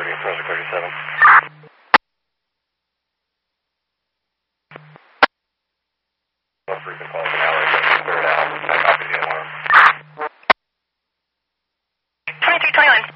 Project 37. Most recent calls an hour ago, cleared out. I copied the alarm. 2321.